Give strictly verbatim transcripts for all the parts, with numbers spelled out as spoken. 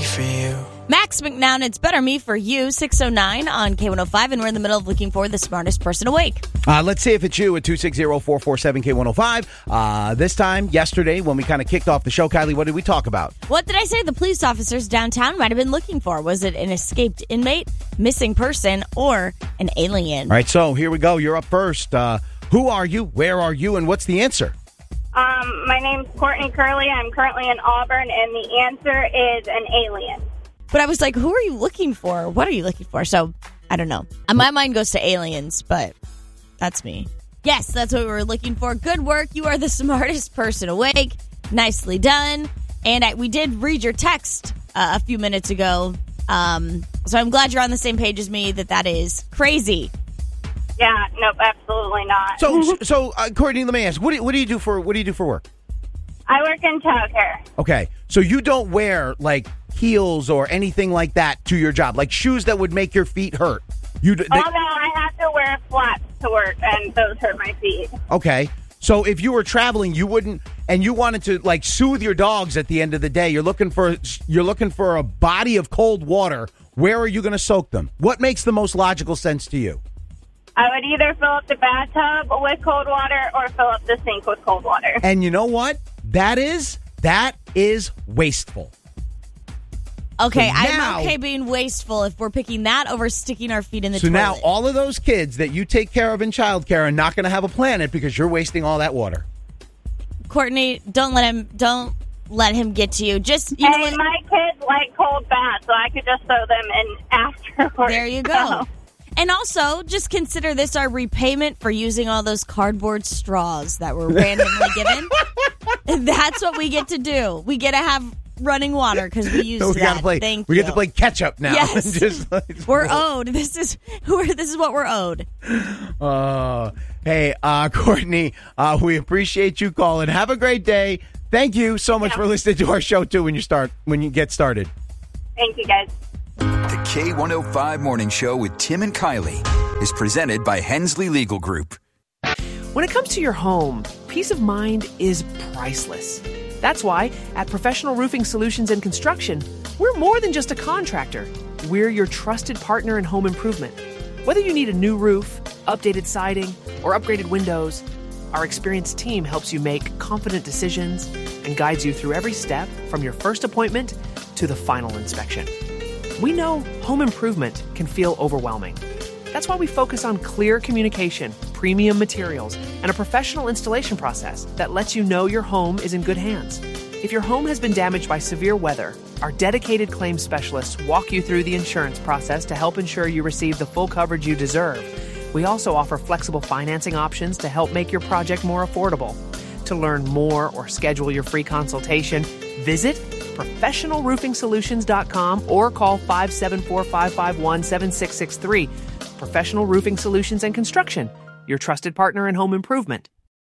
for you. Max McNown, it's Better Me for You, six oh nine on K one oh five, and we're in the middle of looking for the smartest person awake. Uh, let's see if it's you at two six zero, four four seven, K one oh five. Uh, this time, yesterday, when we kind of kicked off the show, Kylie, what did we talk about? What did I say the police officers downtown might have been looking for? Was it an escaped inmate, missing person, or an alien? All right, so here we go. You're up first. Uh, who are you? Where are you? And what's the answer? Um, my name's Courtney Curley. I'm currently in Auburn, and the answer is an alien. But I was like, who are you looking for? What are you looking for? So, I don't know. My mind goes to aliens, but that's me. Yes, that's what we were looking for. Good work. You are the smartest person awake. Nicely done. And I, we did read your text uh, a few minutes ago. Um, so I'm glad you're on the same page as me that that is crazy. Yeah, nope, absolutely not. So, so uh, Courtney, let me ask, what do, what do you do for what do you do for work? I work in childcare. Okay, so you don't wear like heels or anything like that to your job, like shoes that would make your feet hurt. You they, oh no, I have to wear flats to work, and those hurt my feet. Okay, so if you were traveling, you wouldn't, and you wanted to like soothe your dogs at the end of the day. You're looking for you're looking for a body of cold water. Where are you going to soak them? What makes the most logical sense to you? I would either fill up the bathtub with cold water or fill up the sink with cold water. And you know what? That is that is wasteful. Okay, so now, I'm okay being wasteful if we're picking that over sticking our feet in the so toilet. So now all of those kids that you take care of in childcare are not going to have a planet because you're wasting all that water. Courtney, don't let him don't let him get to you. Just you hey, know what? My kids like cold baths, so I could just throw them in afterwards. There you go. And also, just consider this our repayment for using all those cardboard straws that were randomly given. That's what we get to do. We get to have running water because we used we that. Gotta play, Thank we you. get to play catch up now. Yes. Just like, we're owed. This is who. This is what we're owed. Uh, hey, uh, Courtney, uh, we appreciate you calling. Have a great day. Thank you so much yeah. for listening to our show too. When you start, when you get started. Thank you, guys. The K one oh five Morning Show with Tim and Kylie is presented by Hensley Legal Group. When it comes to your home, peace of mind is priceless. That's why at Professional Roofing Solutions and Construction, we're more than just a contractor. We're your trusted partner in home improvement. Whether you need a new roof, updated siding, or upgraded windows, our experienced team helps you make confident decisions and guides you through every step from your first appointment to the final inspection. We know home improvement can feel overwhelming. That's why we focus on clear communication, premium materials, and a professional installation process that lets you know your home is in good hands. If your home has been damaged by severe weather, our dedicated claims specialists walk you through the insurance process to help ensure you receive the full coverage you deserve. We also offer flexible financing options to help make your project more affordable. To learn more or schedule your free consultation, visit professional roofing solutions dot com or call five seven four, five five one, seven six six three. Professional Roofing Solutions and Construction, your trusted partner in home improvement.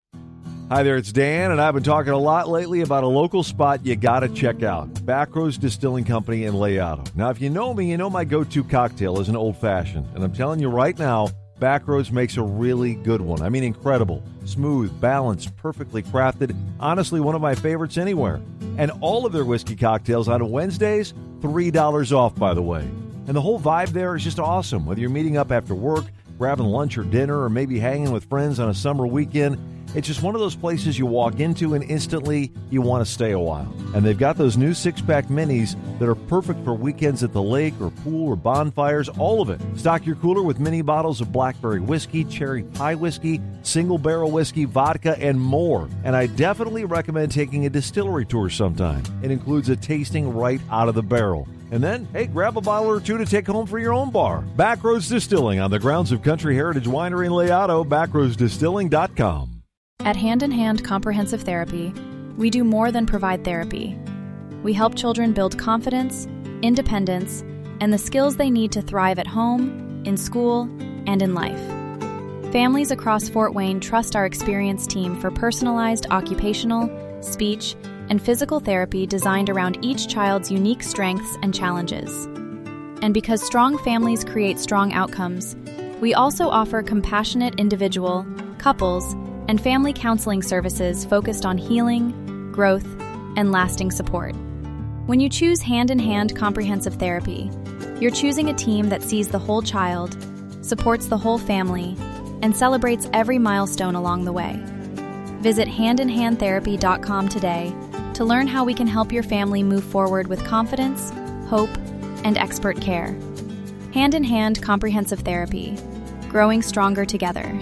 Hi there, it's Dan, and I've been talking a lot lately about a local spot you got to check out, Backroads Distilling Company in Layotto. Now, if you know me, you know my go-to cocktail is an old-fashioned, and I'm telling you right now, Backroads makes a really good one. I mean, incredible. Smooth, balanced, perfectly crafted. Honestly, one of my favorites anywhere. And all of their whiskey cocktails on Wednesdays, three dollars off, by the way. And the whole vibe there is just awesome. Whether you're meeting up after work, grabbing lunch or dinner, or maybe hanging with friends on a summer weekend, it's just one of those places you walk into and instantly you want to stay a while. And they've got those new six-pack minis that are perfect for weekends at the lake or pool or bonfires, all of it. Stock your cooler with mini bottles of blackberry whiskey, cherry pie whiskey, single barrel whiskey, vodka, and more. And I definitely recommend taking a distillery tour sometime. It includes a tasting right out of the barrel. And then, hey, grab a bottle or two to take home for your own bar. Backroads Distilling on the grounds of Country Heritage Winery in Layotto, backroads distilling dot com. At Hand in Hand Comprehensive Therapy, we do more than provide therapy. We help children build confidence, independence, and the skills they need to thrive at home, in school, and in life. Families across Fort Wayne trust our experienced team for personalized occupational, speech, and physical therapy designed around each child's unique strengths and challenges. And because strong families create strong outcomes, we also offer compassionate individual, couples, and family counseling services focused on healing, growth, and lasting support. When you choose Hand-in-Hand Comprehensive Therapy, you're choosing a team that sees the whole child, supports the whole family, and celebrates every milestone along the way. Visit hand in hand therapy dot com today to learn how we can help your family move forward with confidence, hope, and expert care. Hand-in-Hand Comprehensive Therapy, growing stronger together.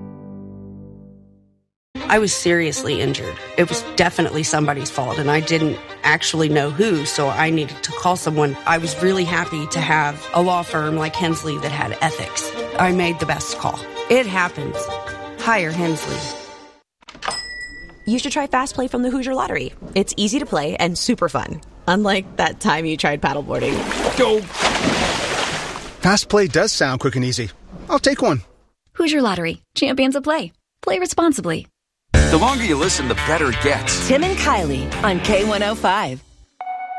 I was seriously injured. It was definitely somebody's fault, and I didn't actually know who, so I needed to call someone. I was really happy to have a law firm like Hensley that had ethics. I made the best call. It happens. Hire Hensley. You should try Fast Play from the Hoosier Lottery. It's easy to play and super fun. Unlike that time you tried paddleboarding. Go! Fast Play does sound quick and easy. I'll take one. Hoosier Lottery. Champions of play. Play responsibly. The longer you listen, the better it gets. Tim and Kylie on K one oh five.